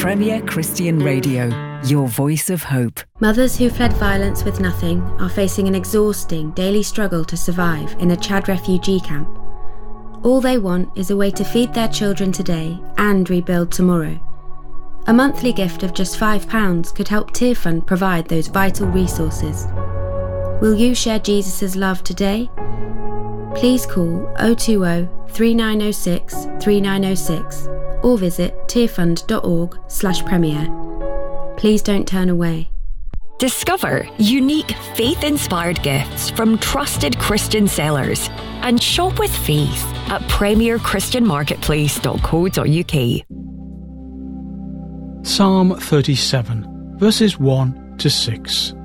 Premier Christian Radio, your voice of hope. Mothers who fled violence with nothing are facing an exhausting daily struggle to survive in a Chad refugee camp. All they want is a way to feed their children today and rebuild tomorrow. A monthly gift of just £5 could help Tearfund provide those vital resources. Will you share Jesus' love today? Please call 020 3906 3906 or visit tearfund.org/premier. Please don't turn away. Discover unique faith-inspired gifts from trusted Christian sellers and shop with faith at premierchristianmarketplace.co.uk. Psalm 37, verses 1 to 6.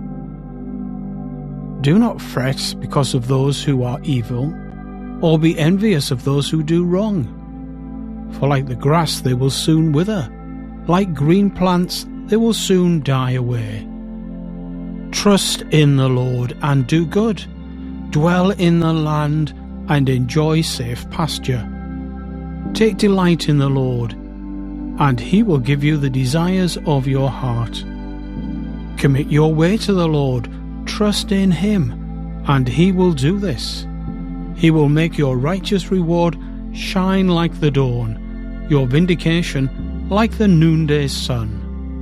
Do not fret because of those who are evil, or be envious of those who do wrong. For like the grass they will soon wither, like green plants they will soon die away. Trust in the Lord and do good. Dwell in the land and enjoy safe pasture. Take delight in the Lord, and he will give you the desires of your heart. Commit your way to the Lord, trust in him, and he will do this. He will make your righteous reward shine like the dawn, your vindication like the noonday sun.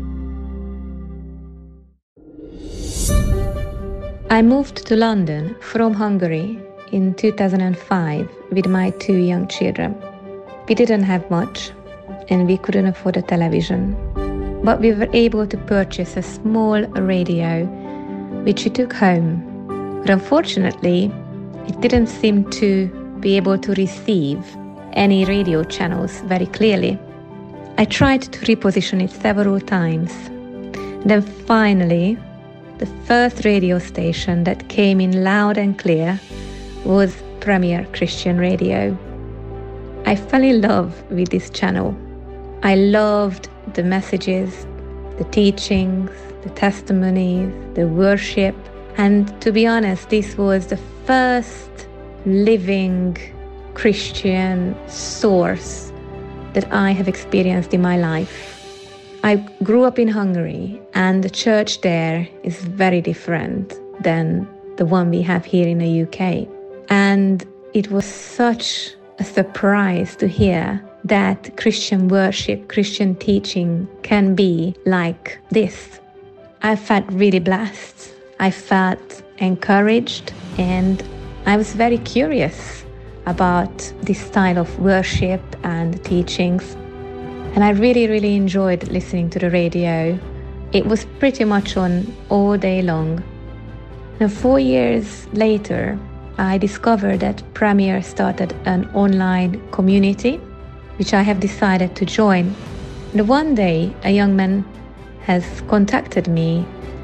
I moved to London from Hungary in 2005 with my 2 young children. We didn't have much, and we couldn't afford a television, but we were able to purchase a small radio, which we took home. But unfortunately, it didn't seem to be able to receive any radio channels very clearly. I tried to reposition it several times. Then finally, the first radio station that came in loud and clear was Premier Christian Radio. I fell in love with this channel. I loved the messages, the teachings, the testimonies, the worship, and to be honest, this was the first living Christian source that I have experienced in my life. I grew up in Hungary, and the church there is very different than the one we have here in the UK. And it was such a surprise to hear that Christian worship, Christian teaching can be like this. I felt really blessed. I felt encouraged, and I was very curious about this style of worship and teachings. And I really, really enjoyed listening to the radio. It was pretty much on all day long. Now, 4 years later, I discovered that Premier started an online community, which I have decided to join. And one day, a young man has contacted me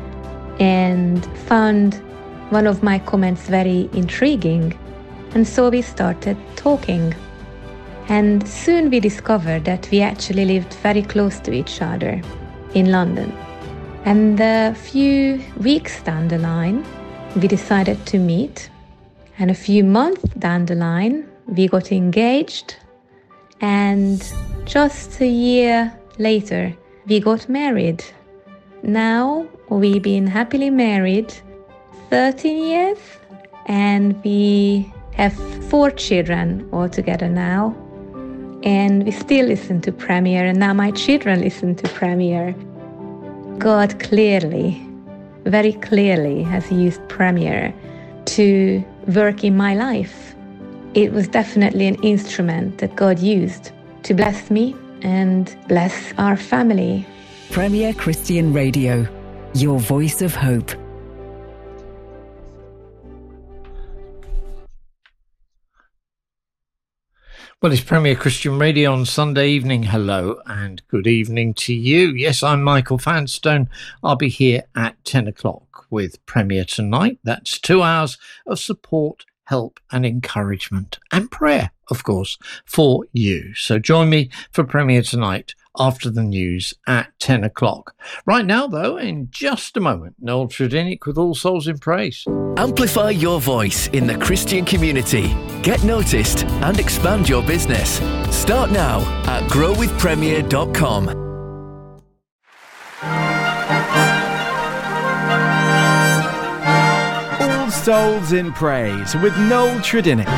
and found one of my comments very intriguing. And so we started talking. And soon we discovered that we actually lived very close to each other in London. And a few weeks down the line, we decided to meet. And a few months down the line, we got engaged. And just a year later, we got married. Now we've been happily married 13 years, and we have 4 children altogether now. And we still listen to Premier, and now my children listen to Premier. God clearly, very clearly has used Premier to work in my life. It was definitely an instrument that God used to bless me and bless our family. Premier Christian Radio, your voice of hope. Well, it's Premier Christian Radio on Sunday evening. Hello and good evening to you. Yes, I'm Michael Vanstone. I'll be here at 10 o'clock with Premier Tonight. That's 2 hours of support, help and encouragement and prayer, of course, for you. So join me for Premier Tonight after the news at 10 o'clock. Right now, though, in just a moment, Noel Tredinick with All Souls in Praise. Amplify your voice in the Christian community. Get noticed and expand your business. Start now at growwithpremier.com. Souls in Praise with Noel Tredinnick.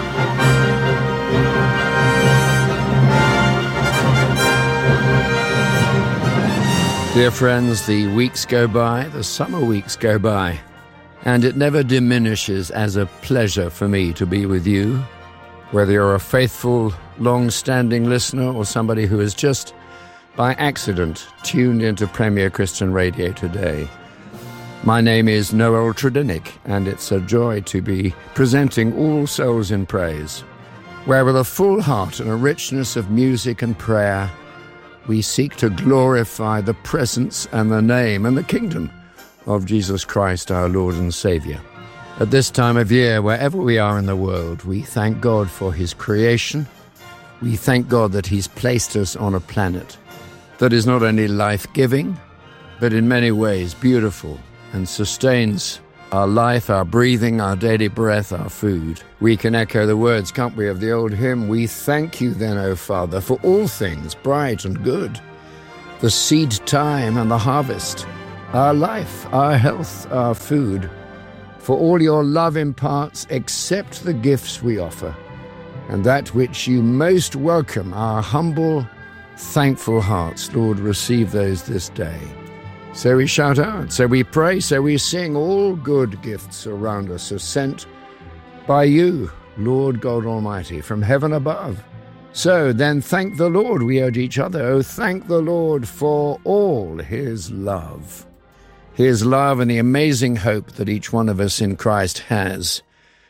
Dear friends, the weeks go by, the summer weeks go by, and it never diminishes as a pleasure for me to be with you, whether you're a faithful, long-standing listener or somebody who has just, by accident, tuned into Premier Christian Radio today. My name is Noel Tredinnick, and it's a joy to be presenting All Souls in Praise, where with a full heart and a richness of music and prayer, we seek to glorify the presence and the name and the kingdom of Jesus Christ, our Lord and Saviour. At this time of year, wherever we are in the world, we thank God for his creation. We thank God that he's placed us on a planet that is not only life-giving, but in many ways beautiful and sustains our life, our breathing, our daily breath, our food. We can echo the words, can't we, of the old hymn, "We thank you then, O Father, for all things bright and good, the seed time and the harvest, our life, our health, our food. For all your love imparts, accept the gifts we offer, and that which you most welcome, our humble, thankful hearts. Lord, receive those this day." So we shout out, so we pray, so we sing. All good gifts around us are sent by you, Lord God Almighty, from heaven above. So then thank the Lord, we urge each other. Oh, thank the Lord for all his love. His love and the amazing hope that each one of us in Christ has.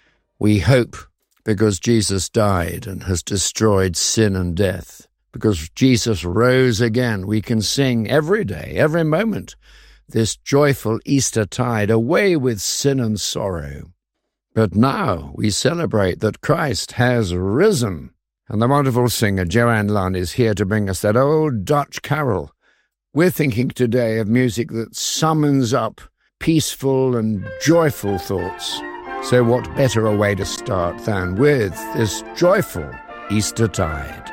We hope because Jesus died and has destroyed sin and death. Because Jesus rose again, we can sing every day, every moment, this joyful Easter tide, away with sin and sorrow. But now we celebrate that Christ has risen. And the wonderful singer Joanne Lunn is here to bring us that old Dutch carol. We're thinking today of music that summons up peaceful and joyful thoughts. So what better a way to start than with this joyful Easter tide?